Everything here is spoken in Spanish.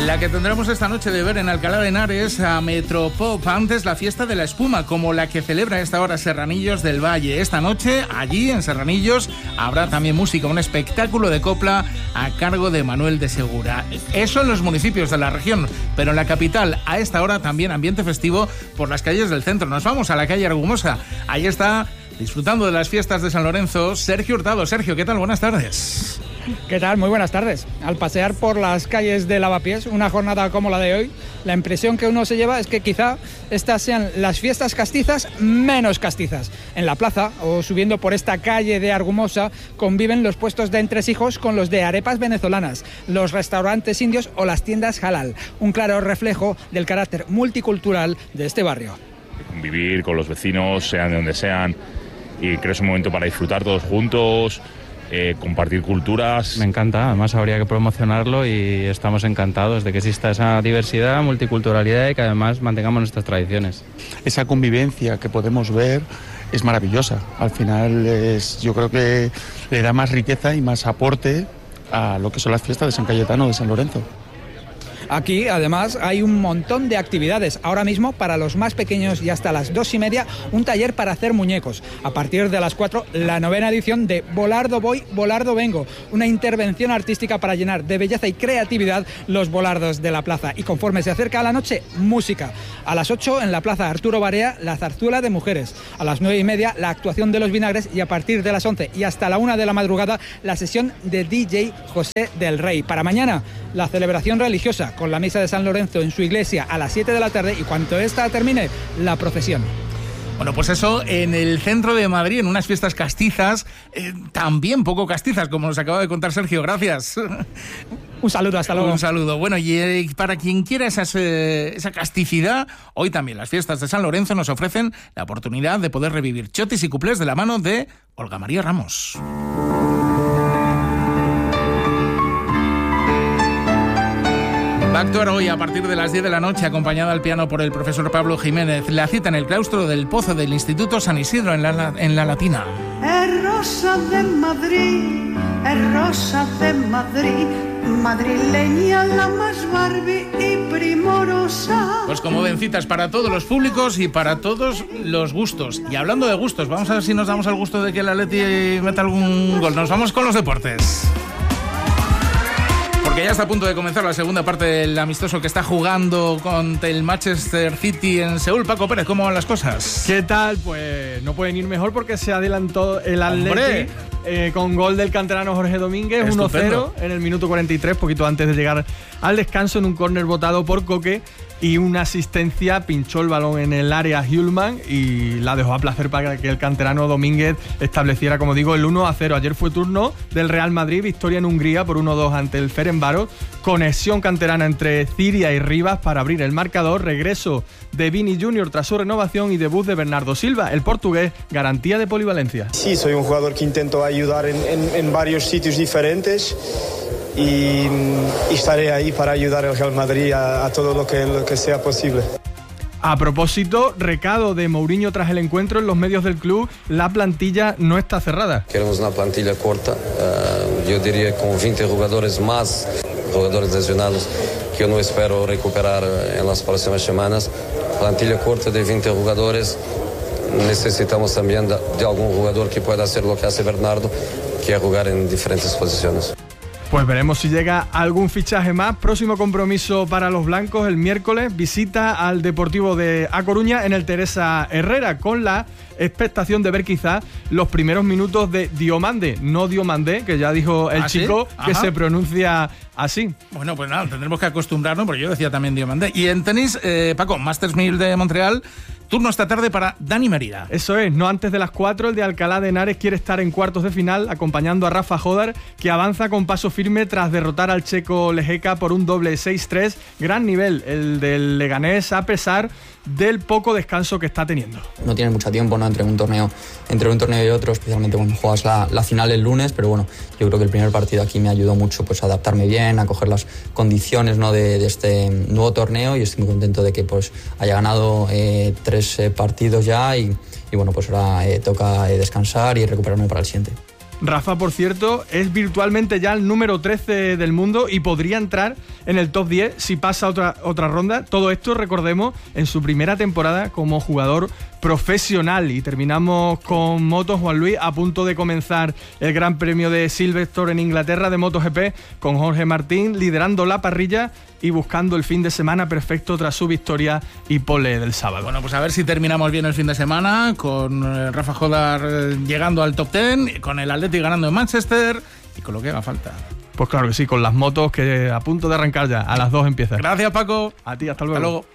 La que tendremos esta noche de ver en Alcalá de Henares a Metropop, antes la fiesta de la espuma, como la que celebra a esta hora Serranillos del Valle. Esta noche, allí en Serranillos, habrá también música, un espectáculo de copla a cargo de Manuel de Segura. Eso en los municipios de la región, pero en la capital, a esta hora también ambiente festivo por las calles del centro. Nos vamos a la calle Argumosa. Ahí está, disfrutando de las fiestas de San Lorenzo, Sergio Hurtado. Sergio, ¿qué tal? Buenas tardes. ¿Qué tal? Muy buenas tardes. Al pasear por las calles de Lavapiés, una jornada como la de hoy, la impresión que uno se lleva es que quizá estas sean las fiestas castizas menos castizas. En la plaza o subiendo por esta calle de Argumosa conviven los puestos de entresijos con los de arepas venezolanas, los restaurantes indios o las tiendas halal. Un claro reflejo del carácter multicultural de este barrio. Convivir con los vecinos, sean de donde sean, y creo que es un momento para disfrutar todos juntos. Compartir culturas. Me encanta, además habría que promocionarlo y estamos encantados de que exista esa diversidad, multiculturalidad y que además mantengamos nuestras tradiciones. Esa convivencia que podemos ver es maravillosa. Al final yo creo que le da más riqueza y más aporte a lo que son las fiestas de San Cayetano, de San Lorenzo. Aquí, además, hay un montón de actividades. Ahora mismo, para los más pequeños y hasta las 2:30, un taller para hacer muñecos. A partir de las 4, la 9ª edición de Volardo Voy, Volardo Vengo. Una intervención artística para llenar de belleza y creatividad los volardos de la plaza. Y conforme se acerca a la noche, música. A las 8, en la plaza Arturo Barea, la zarzuela de mujeres. A las 9:30, la actuación de los vinagres. Y a partir de las 11 y hasta la 1 de la madrugada, la sesión de DJ José del Rey. Para mañana, la celebración religiosa, con la misa de San Lorenzo en su iglesia a las 7 de la tarde y cuando esta termine, la procesión. Bueno, pues eso, en el centro de Madrid, en unas fiestas castizas, también poco castizas, como nos acaba de contar Sergio. Gracias. Un saludo, hasta luego. Un saludo. Bueno, y para quien quiera esa casticidad, hoy también las fiestas de San Lorenzo nos ofrecen la oportunidad de poder revivir chotis y cuplés de la mano de Olga María Ramos. Va a actuar hoy a partir de las 10 de la noche, acompañada al piano por el profesor Pablo Jiménez. La cita en el claustro del Pozo del Instituto San Isidro, en la Latina. Es rosa de Madrid, es rosa de Madrid, madrileña la más Barbie y primorosa. Pues como ven, citas para todos los públicos y para todos los gustos. Y hablando de gustos, vamos a ver si nos damos al gusto de que el Atleti meta algún gol. Nos vamos con los deportes. Porque ya está a punto de comenzar la segunda parte del amistoso que está jugando contra el Manchester City en Seúl. Paco Pérez, ¿cómo van las cosas? ¿Qué tal? Pues no pueden ir mejor porque se adelantó el Atleti con gol del canterano Jorge Domínguez, estupendo. 1-0 en el minuto 43, poquito antes de llegar al descanso, en un córner botado por Coque y una asistencia. Pinchó el balón en el área Hjulman y la dejó a placer para que el canterano Domínguez estableciera, como digo, el 1-0. Ayer fue turno del Real Madrid, victoria en Hungría por 1-2 ante el Ferencváros. Conexión canterana entre Ciria y Rivas para abrir el marcador. Regreso de Vini Junior tras su renovación y debut de Bernardo Silva, el portugués, garantía de polivalencia. Sí, soy un jugador que intento ayudar en varios sitios diferentes y estaré ahí para ayudar al Real Madrid a todo lo que sea posible. A propósito, recado de Mourinho tras el encuentro en los medios del club, la plantilla no está cerrada. Queremos una plantilla corta, yo diría con 20 jugadores más, jugadores lesionados, que yo no espero recuperar en las próximas semanas. Plantilla corta de 20 jugadores, necesitamos también de algún jugador que pueda hacer lo que hace Bernardo, que es jugar en diferentes posiciones. Pues veremos si llega algún fichaje más. Próximo compromiso para los blancos el miércoles, visita al Deportivo de A Coruña en el Teresa Herrera, con la expectación de ver quizá los primeros minutos de Diomande, no Diomandé, que ya dijo el chico, ¿sí? Que se pronuncia así. Bueno, pues nada, tendremos que acostumbrarnos, porque yo decía también Diomandé. Y en tenis, Paco, Masters 1000 de Montreal, turno esta tarde para Dani Merida. Eso es, no antes de las 4, el de Alcalá de Henares quiere estar en cuartos de final acompañando a Rafa Jodar, que avanza con paso firme tras derrotar al checo Lejeka por un doble 6-3. Gran nivel el del leganés, a pesar del poco descanso que está teniendo. No tienes mucho tiempo, ¿no?, entre un torneo y otro, especialmente cuando juegas la final el lunes, pero bueno, yo creo que el primer partido aquí me ayudó mucho pues a adaptarme bien, a coger las condiciones, ¿no?, de este nuevo torneo, y estoy muy contento de que pues haya ganado 3 partidos ya y bueno, pues ahora toca descansar y recuperarme para el siguiente. Rafa, por cierto, es virtualmente ya el número 13 del mundo y podría entrar en el top 10 si pasa otra ronda. Todo esto, recordemos, en su primera temporada como jugador profesional. Y terminamos con motos, Juan Luis, a punto de comenzar el Gran Premio de Silverstone en Inglaterra de MotoGP, con Jorge Martín liderando la parrilla y buscando el fin de semana perfecto tras su victoria y pole del sábado. Bueno, pues a ver si terminamos bien el fin de semana, con Rafa Jodar llegando al top 10, con el Atleti ganando en Manchester y con lo que haga falta. Pues claro que sí, con las motos que a punto de arrancar ya, a las 2 empieza. Gracias, Paco. A ti, hasta luego. Hasta luego.